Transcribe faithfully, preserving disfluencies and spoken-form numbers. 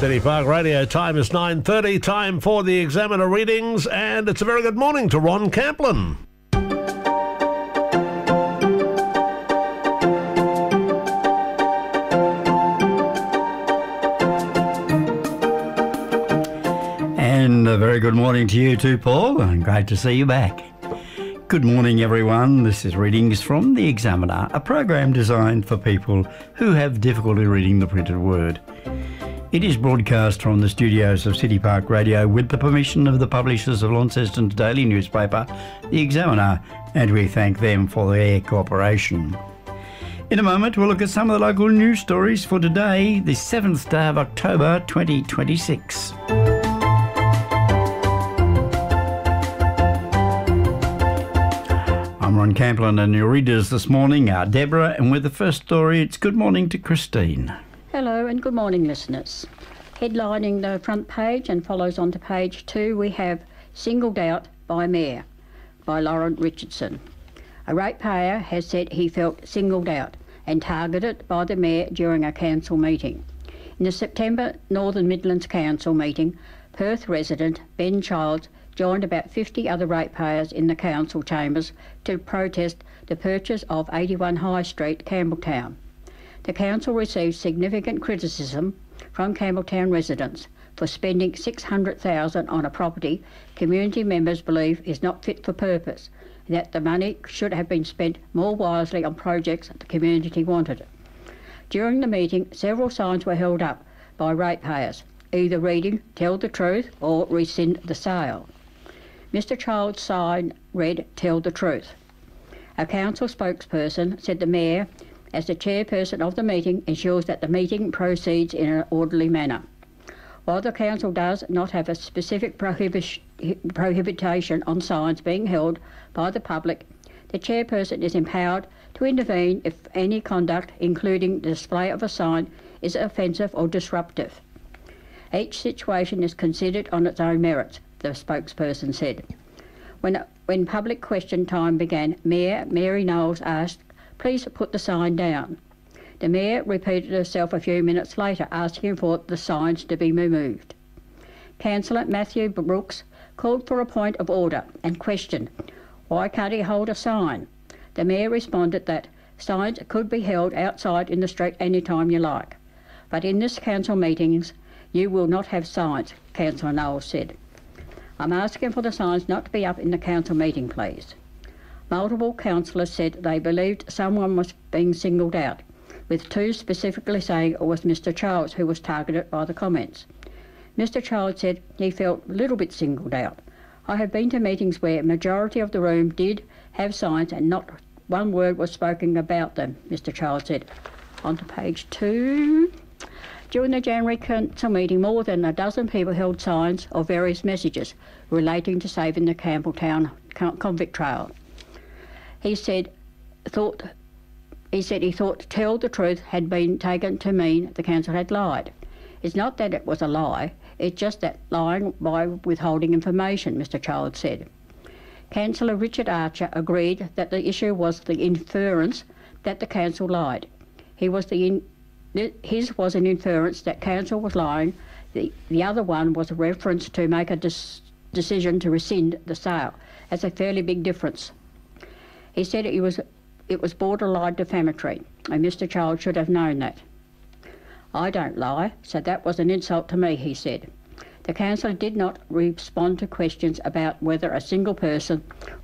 City Park Radio. Time is nine thirty, time for the Examiner readings, and it's a very good morning to Ron Camplin. And a very good morning to you too, Paul, and great to see you back. Good morning, everyone. This is Readings from the Examiner, a program designed for people who have difficulty reading the printed word. It is broadcast from the studios of City Park Radio with the permission of the publishers of Launceston's daily newspaper, The Examiner, and we thank them for their cooperation. In a moment, we'll look at some of the local news stories for today, the seventh day of October twenty twenty-six. I'm Ron Camplin, and your readers this morning are Deborah, and with the first story, it's good morning to Christine. Hello and good morning, listeners. Headlining the front page and follows on to page two, we have Singled Out by Mayor by Lauren Richardson. A ratepayer has said he felt singled out and targeted by the Mayor during a council meeting. In the September Northern Midlands Council meeting, Perth resident Ben Childs joined about fifty other ratepayers in the council chambers to protest the purchase of eighty-one High Street, Campbelltown. The council received significant criticism from Campbelltown residents for spending six hundred thousand dollars on a property community members believe is not fit for purpose, and that the money should have been spent more wisely on projects the community wanted. During the meeting, several signs were held up by ratepayers, either reading "Tell the Truth" or "Rescind the Sale." Mister Child's sign read "Tell the Truth." A council spokesperson said the Mayor, as the chairperson of the meeting, ensures that the meeting proceeds in an orderly manner. While the council does not have a specific prohibi- prohibition on signs being held by the public, the chairperson is empowered to intervene if any conduct, including the display of a sign, is offensive or disruptive. Each situation is considered on its own merits, the spokesperson said. When, when public question time began, Mayor Mary Knowles asked, "Please put the sign down." The Mayor repeated herself a few minutes later, asking for the signs to be removed. Councillor Matthew Brooks called for a point of order and questioned, "Why can't he hold a sign?" The Mayor responded that signs could be held outside in the street any time you like. "But in this council meetings, you will not have signs," Councillor Knowles said. "I'm asking for the signs not to be up in the council meeting, please." Multiple councillors said they believed someone was being singled out, with two specifically saying it was Mister Childs who was targeted by the comments. Mister Childs said he felt a little bit singled out. "I have been to meetings where a majority of the room did have signs and not one word was spoken about them," Mister Childs said. On to page two. During the January council meeting, more than a dozen people held signs of various messages relating to saving the Campbelltown convict trail. He said, thought, he said he thought "Tell the Truth" had been taken to mean the council had lied. "It's not that it was a lie, it's just that lying by withholding information," Mister Childs said. Councillor Richard Archer agreed that the issue was the inference that the council lied. He was the in, his was an inference that council was lying. The, the other one was a reference to make a dis, decision to rescind the sale. That's a fairly big difference. He said it was, it was borderline defamatory, and Mister Child should have known that. "I don't lie, so that was an insult to me," he said. The councillor did not respond to questions about whether a single person